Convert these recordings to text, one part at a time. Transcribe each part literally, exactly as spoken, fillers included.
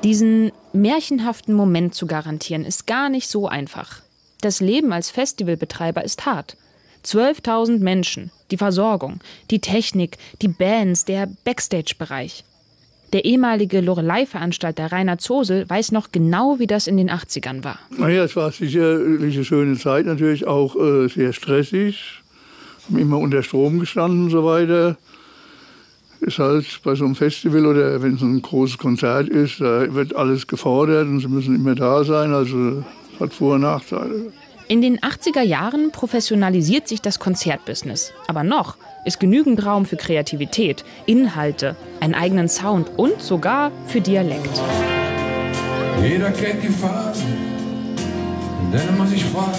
Diesen märchenhaften Moment zu garantieren, ist gar nicht so einfach. Das Leben als Festivalbetreiber ist hart. zwölftausend Menschen, die Versorgung, die Technik, die Bands, der Backstage-Bereich. Der ehemalige Loreley-Veranstalter Rainer Zosel weiß noch genau, wie das in den achtzigern war. Naja, es war sicherlich eine schöne Zeit, natürlich auch äh, sehr stressig. Haben immer unter Strom gestanden und so weiter. Ist halt bei so einem Festival oder wenn es ein großes Konzert ist, da wird alles gefordert und sie müssen immer da sein. Also hat Vor- und Nachteile. In den achtziger Jahren professionalisiert sich das Konzertbusiness. Aber noch ist genügend Raum für Kreativität, Inhalte, einen eigenen Sound und sogar für Dialekt. Jeder kennt die Phasen, in denen man sich fragt,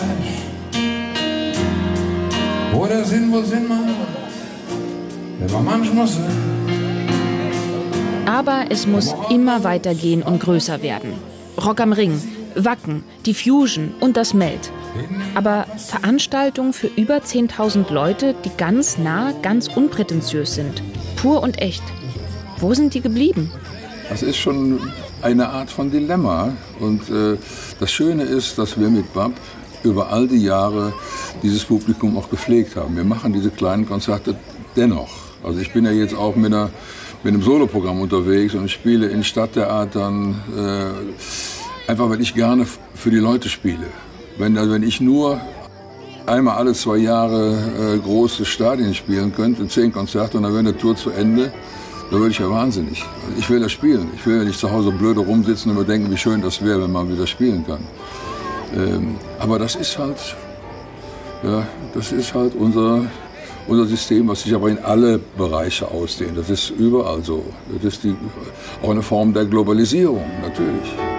wo der Sinn wohl Sinn macht, der war manchmal so. Aber es muss immer weitergehen und größer werden. Rock am Ring, Wacken, die Fusion und das Melt. Aber Veranstaltungen für über zehntausend Leute, die ganz nah, ganz unprätentiös sind. Pur und echt. Wo sind die geblieben? Das ist schon eine Art von Dilemma. Und äh, das Schöne ist, dass wir mit B A P über all die Jahre dieses Publikum auch gepflegt haben. Wir machen diese kleinen Konzerte dennoch. Also ich bin ja jetzt auch mit, einer, mit einem Soloprogramm unterwegs und spiele in Stadttheatern, äh, einfach weil ich gerne für die Leute spiele. Wenn, also wenn ich nur einmal alle zwei Jahre äh, große Stadien spielen könnte, zehn Konzerte und dann wäre eine Tour zu Ende, dann würde ich ja wahnsinnig. Also ich will das spielen. Ich will ja nicht zu Hause blöde rumsitzen und mir denken, wie schön das wäre, wenn man wieder spielen kann. Ähm, aber das ist halt, ja, das ist halt unser, unser System, was sich aber in alle Bereiche ausdehnt. Das ist überall so. Das ist die, auch eine Form der Globalisierung, natürlich.